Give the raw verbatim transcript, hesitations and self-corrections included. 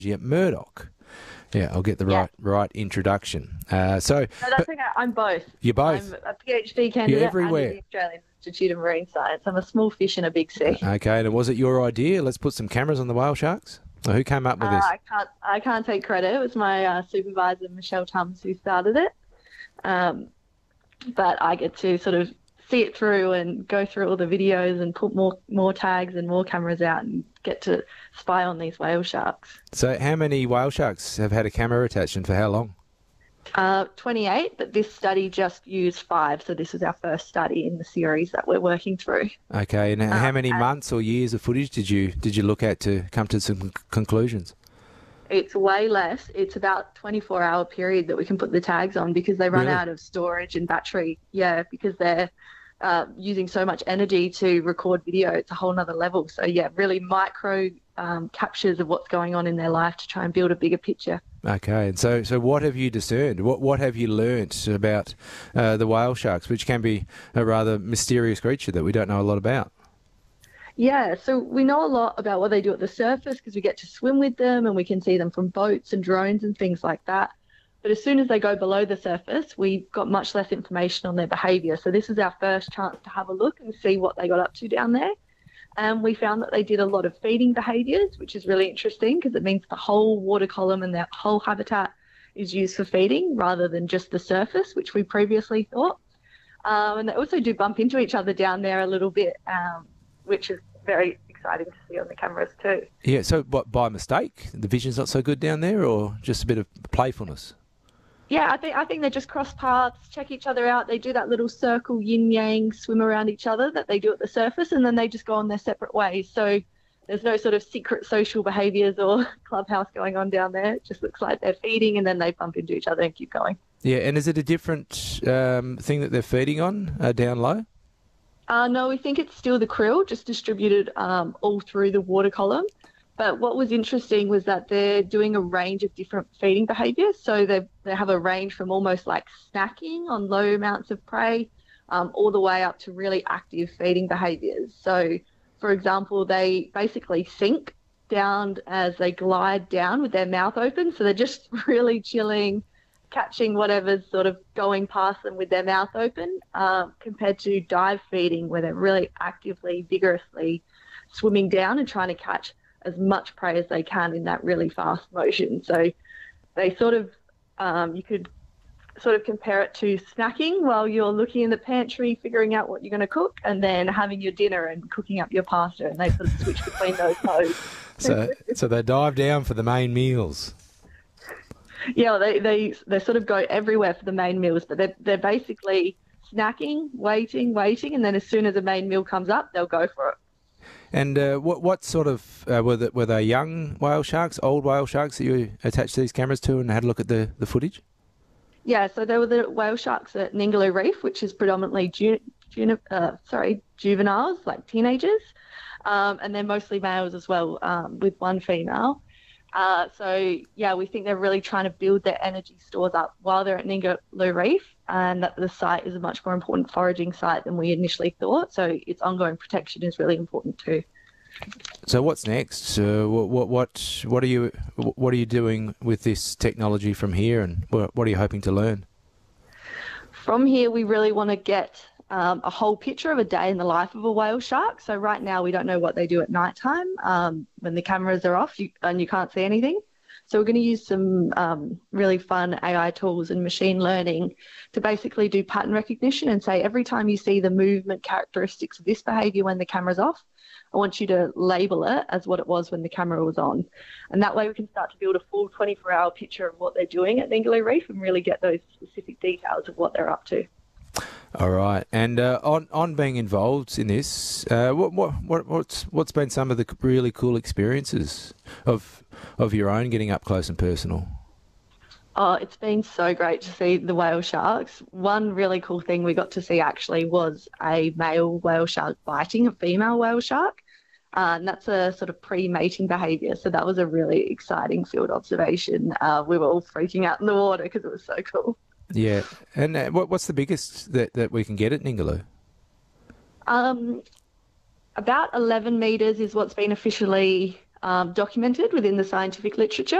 Yeah, Murdoch. Yeah, I'll get the Yeah. right right introduction. Uh, so No, that's okay. I'm both. you're both. I'm a PhD candidate everywhere. and at the Australian Institute of Marine Science. I'm a small fish in a big sea. Okay, and was it your idea? Let's put some cameras on the whale sharks. Or who came up with Uh, this? I can't I can't take credit. It was my uh, supervisor, Michelle Tums, who started it. Um, but I get to sort of see it through and go through all the videos and put more more tags and more cameras out and get to spy on these whale sharks. So how many whale sharks have had a camera attached and for how long? Uh, twenty-eight, but this study just used five, so this is our first study in the series that we're working through. Okay, and Um, how many and- months or years of footage did you did you look at to come to some con- conclusions? It's way less. It's about twenty-four hour period that we can put the tags on because they run Really? out of storage and battery. Yeah, because they're uh, using so much energy to record video. It's a whole nother level. So yeah, really micro um, captures of what's going on in their life to try and build a bigger picture. Okay, and so so what have you discerned? What what have you learnt about uh, the whale sharks, which can be a rather mysterious creature that we don't know a lot about? Yeah, so we know a lot about what they do at the surface because we get to swim with them and we can see them from boats and drones and things like that. But as soon as they go below the surface, we've got much less information on their behaviour. So this is our first chance to have a look and see what they got up to down there. And we found that they did a lot of feeding behaviours, which is really interesting because it means the whole water column and their whole habitat is used for feeding rather than just the surface, which we previously thought. Um, and they also do bump into each other down there a little bit, um, which is very exciting to see on the cameras too. Yeah, so what, by mistake, the vision's not so good down there, or just a bit of playfulness? Yeah, I think I think they just cross paths, check each other out. They do that little circle yin yang swim around each other that they do at the surface, and then they just go on their separate ways. So there's no sort of secret social behaviours or clubhouse going on down there. It just looks like they're feeding, and then they bump into each other and keep going. Yeah, and is it a different um, thing that they're feeding on uh, down low? Uh, no, we think it's still the krill, just distributed um, all through the water column. But what was interesting was that they're doing a range of different feeding behaviours. So they they have a range from almost like snacking on low amounts of prey, um, all the way up to really active feeding behaviours. So, for example, they basically sink down as they glide down with their mouth open. So they're just really chilling, catching whatever's sort of going past them with their mouth open, um, compared to dive feeding, where they're really actively, vigorously swimming down and trying to catch as much prey as they can in that really fast motion. So they sort of, um, you could sort of compare it to snacking while you're looking in the pantry, figuring out what you're going to cook, and then having your dinner and cooking up your pasta, and they sort of switch between those modes. So, so they dive down for the main meals. Yeah, they, they they sort of go everywhere for the main meals, but they're, they're basically snacking, waiting, waiting, and then as soon as the main meal comes up, they'll go for it. And uh, what what sort of, uh, were, the, were they young whale sharks, old whale sharks that you attached these cameras to and had a look at the, the footage? Yeah, so there were the whale sharks at Ningaloo Reef, which is predominantly ju- ju- uh, sorry, juveniles, like teenagers, um, and they're mostly males as well, um, with one female. Uh, so, yeah, we think they're really trying to build their energy stores up while they're at Ningaloo Reef, and that the site is a much more important foraging site than we initially thought. So its ongoing protection is really important too. So what's next? Uh, what, what what what are you what are you doing with this technology from here, and what, what are you hoping to learn? From here, we really want to get um, a whole picture of a day in the life of a whale shark. So right now, we don't know what they do at nighttime um, when the cameras are off you, and you can't see anything. So we're going to use some um, really fun A I tools and machine learning to basically do pattern recognition and say every time you see the movement characteristics of this behaviour when the camera's off, I want you to label it as what it was when the camera was on. And that way we can start to build a full twenty-four hour picture of what they're doing at Ningaloo Reef and really get those specific details of what they're up to. All right, and uh, on on being involved in this, uh, what what what what's what's been some of the really cool experiences of of your own getting up close and personal? Oh, it's been so great to see the whale sharks. One really cool thing we got to see actually was a male whale shark biting a female whale shark. Uh, and that's a sort of pre-mating behaviour. So that was a really exciting field observation. Uh, we were all freaking out in the water because it was so cool. Yeah, and uh, what what's the biggest that, that we can get at Ningaloo? Um, about eleven metres is what's been officially um, documented within the scientific literature.